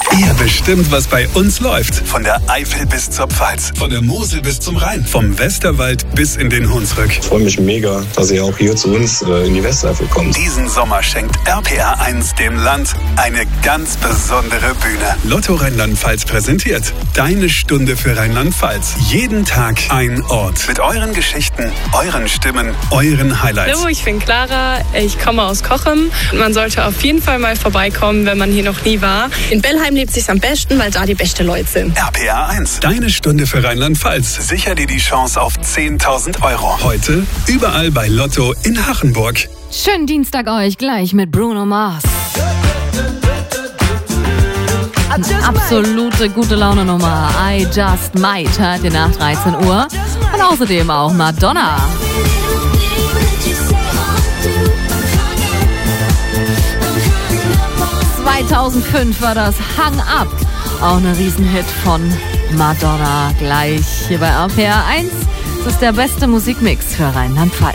Ihr bestimmt, was bei uns läuft. Von der Eifel bis zur Pfalz. Von der Mosel bis zum Rhein. Vom Westerwald bis in den Hunsrück. Ich freue mich mega, dass ihr auch hier zu uns in die Westeifel kommt. Diesen Sommer schenkt RPR 1 dem Land eine ganz besondere Bühne. Lotto Rheinland-Pfalz präsentiert Deine Stunde für Rheinland-Pfalz. Jeden Tag ein Ort. Mit euren Geschichten, euren Stimmen, euren Highlights. Hallo, ich bin Clara. Ich komme aus Cochem. Man sollte auf jeden Fall mal vorbeikommen, wenn man hier noch nie war. In Bellheim lebt sich's am besten, weil da die besten Leute sind. RPR 1. Deine Stunde für Rheinland-Pfalz. Sicher dir die Chance auf 10.000 Euro. Heute überall bei Lotto in Hachenburg. Schönen Dienstag euch, gleich mit Bruno Mars. Eine absolute gute Laune-Nummer. I Just Might hört ihr nach 13 Uhr. Und außerdem auch Madonna. 2005 war das Hang Up. Auch ein Riesenhit von Madonna. Gleich hier bei RPR 1. Das ist der beste Musikmix für Rheinland-Pfalz.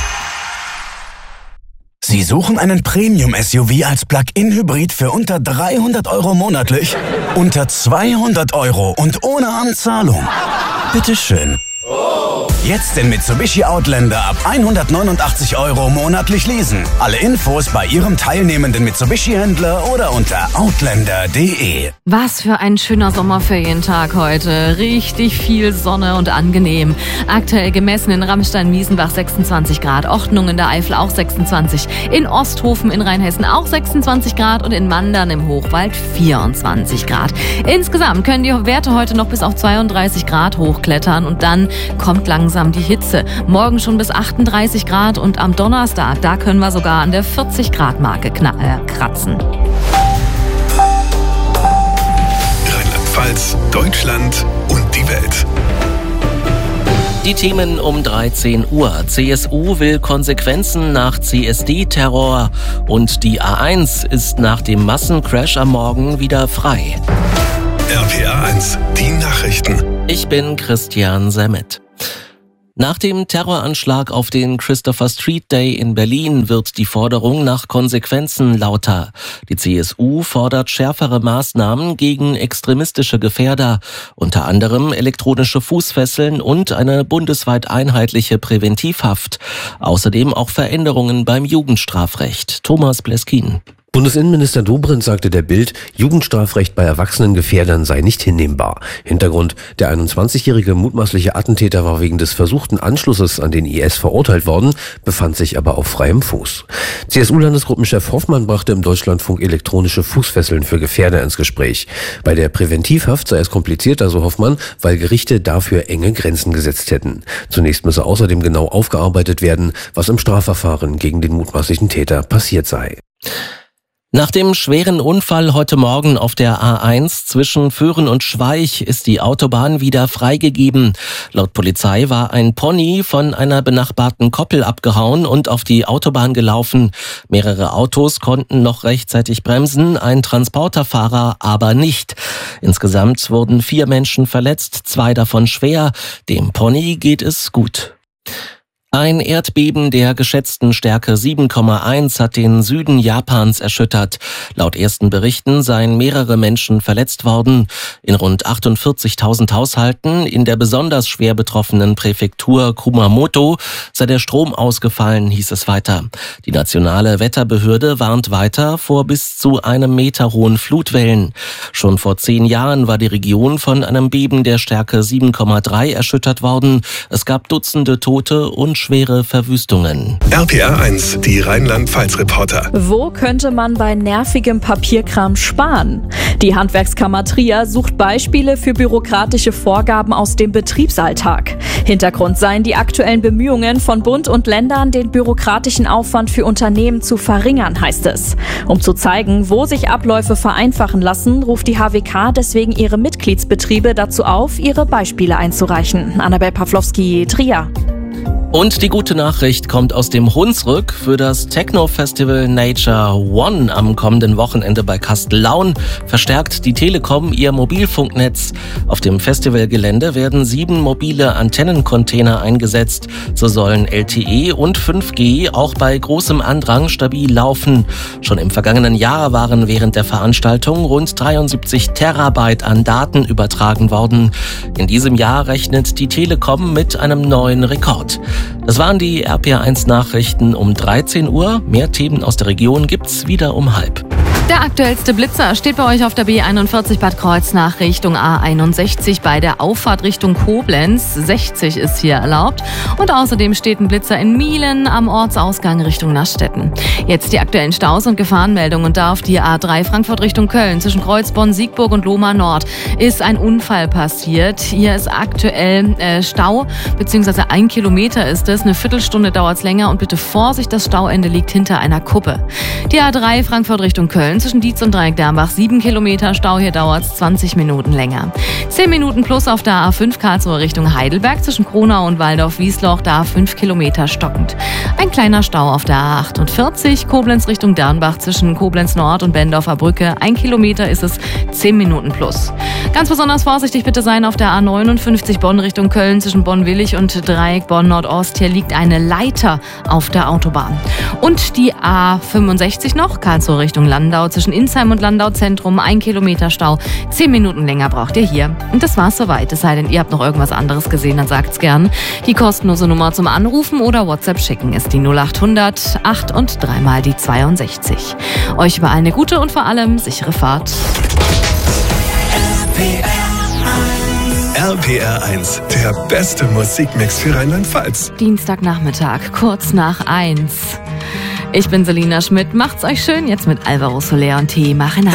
Sie suchen einen Premium-SUV als Plug-in-Hybrid für unter 300 Euro monatlich? Unter 200 Euro und ohne Anzahlung? Bitteschön. Jetzt den Mitsubishi Outlander ab 189 Euro monatlich leasen. Alle Infos bei Ihrem teilnehmenden Mitsubishi-Händler oder unter outlander.de. Was für ein schöner Sommerferientag heute. Richtig viel Sonne und angenehm. Aktuell gemessen in Ramstein-Miesenbach 26 Grad, Ordnung in der Eifel auch 26, in Osthofen in Rheinhessen auch 26 Grad und in Mandern im Hochwald 24 Grad. Insgesamt können die Werte heute noch bis auf 32 Grad hochklettern und dann kommt langsam die Hitze. Morgen schon bis 38 Grad und am Donnerstag, da können wir sogar an der 40 Grad Marke kratzen. Rheinland-Pfalz, Deutschland und die Welt. Die Themen um 13 Uhr. CSU will Konsequenzen nach CSD-Terror und die A1 ist nach dem Massencrash am Morgen wieder frei. RPR 1, die Nachrichten. Ich bin Christian Semmet. Nach dem Terroranschlag auf den Christopher Street Day in Berlin wird die Forderung nach Konsequenzen lauter. Die CSU fordert schärfere Maßnahmen gegen extremistische Gefährder, unter anderem elektronische Fußfesseln und eine bundesweit einheitliche Präventivhaft. Außerdem auch Veränderungen beim Jugendstrafrecht. Thomas Bleskin. Bundesinnenminister Dobrindt sagte der Bild, Jugendstrafrecht bei erwachsenen Gefährdern sei nicht hinnehmbar. Hintergrund: Der 21-jährige mutmaßliche Attentäter war wegen des versuchten Anschlusses an den IS verurteilt worden, befand sich aber auf freiem Fuß. CSU-Landesgruppenchef Hoffmann brachte im Deutschlandfunk elektronische Fußfesseln für Gefährder ins Gespräch. Bei der Präventivhaft sei es komplizierter, so Hoffmann, weil Gerichte dafür enge Grenzen gesetzt hätten. Zunächst müsse außerdem genau aufgearbeitet werden, was im Strafverfahren gegen den mutmaßlichen Täter passiert sei. Nach dem schweren Unfall heute Morgen auf der A1 zwischen Föhren und Schweich ist die Autobahn wieder freigegeben. Laut Polizei war ein Pony von einer benachbarten Koppel abgehauen und auf die Autobahn gelaufen. Mehrere Autos konnten noch rechtzeitig bremsen, ein Transporterfahrer aber nicht. Insgesamt wurden 4 Menschen verletzt, 2 davon schwer. Dem Pony geht es gut. Ein Erdbeben der geschätzten Stärke 7,1 hat den Süden Japans erschüttert. Laut ersten Berichten seien mehrere Menschen verletzt worden. In rund 48.000 Haushalten in der besonders schwer betroffenen Präfektur Kumamoto sei der Strom ausgefallen, hieß es weiter. Die nationale Wetterbehörde warnt weiter vor bis zu 1 Meter hohen Flutwellen. Schon vor 10 Jahren war die Region von einem Beben der Stärke 7,3 erschüttert worden. Es gab Dutzende Tote und schwere Verwüstungen. RPR 1, die Rheinland-Pfalz-Reporter. Wo könnte man bei nervigem Papierkram sparen? Die Handwerkskammer Trier sucht Beispiele für bürokratische Vorgaben aus dem Betriebsalltag. Hintergrund seien die aktuellen Bemühungen von Bund und Ländern, den bürokratischen Aufwand für Unternehmen zu verringern, heißt es. Um zu zeigen, wo sich Abläufe vereinfachen lassen, ruft die HWK deswegen ihre Mitgliedsbetriebe dazu auf, ihre Beispiele einzureichen. Annabel Pawlowski, Trier. Und die gute Nachricht kommt aus dem Hunsrück. Für das Techno-Festival Nature One am kommenden Wochenende bei Kastellaun verstärkt die Telekom ihr Mobilfunknetz. Auf dem Festivalgelände werden 7 mobile Antennencontainer eingesetzt. So sollen LTE und 5G auch bei großem Andrang stabil laufen. Schon im vergangenen Jahr waren während der Veranstaltung rund 73 Terabyte an Daten übertragen worden. In diesem Jahr rechnet die Telekom mit einem neuen Rekord. Das waren die RPA1 Nachrichten um 13 Uhr. Mehr Themen aus der Region gibt's wieder um 12:30. Der aktuellste Blitzer steht bei euch auf der B41 Bad Kreuznach Richtung A61 bei der Auffahrt Richtung Koblenz. 60 ist hier erlaubt. Und außerdem steht ein Blitzer in Mielen am Ortsausgang Richtung Nastetten. Jetzt die aktuellen Staus und Gefahrenmeldungen. Und da auf die A3 Frankfurt Richtung Köln zwischen Kreuzbonn, Siegburg und Lohmar Nord ist ein Unfall passiert. Hier ist aktuell Stau, beziehungsweise 1 Kilometer ist es. Eine Viertelstunde dauert es länger und bitte Vorsicht, das Stauende liegt hinter einer Kuppe. Die A3 Frankfurt Richtung Köln zwischen Dietz und Dreieck-Dermbach 7 Kilometer Stau, hier dauert es 20 Minuten länger. 10 Minuten plus auf der A5 Karlsruhe Richtung Heidelberg zwischen Kronau und Waldorf-Wiesloch, da 5 Kilometer stockend. Ein kleiner Stau auf der A48 Koblenz Richtung Dernbach zwischen Koblenz Nord und Bendorfer Brücke. 1 Kilometer ist es, 10 Minuten plus. Ganz besonders vorsichtig bitte sein auf der A59 Bonn Richtung Köln zwischen Bonn-Willig und Dreieck Bonn-Nordost. Hier liegt eine Leiter auf der Autobahn. Und die A65 noch, Karlsruhe Richtung Landau zwischen Insheim und Landau Zentrum, 1 Kilometer Stau, 10 Minuten länger braucht ihr hier. Und das war's soweit. Es sei denn, ihr habt noch irgendwas anderes gesehen, dann sagt's gern. Die kostenlose Nummer zum Anrufen oder WhatsApp schicken ist die 0800 8 und 3 mal die 62. Euch überall eine gute und vor allem sichere Fahrt. RPR1, der beste Musikmix für Rheinland-Pfalz. Dienstagnachmittag, kurz nach 1. Ich bin Selina Schmidt. Macht's euch schön jetzt mit Alvaro Soler und Tee. Mach in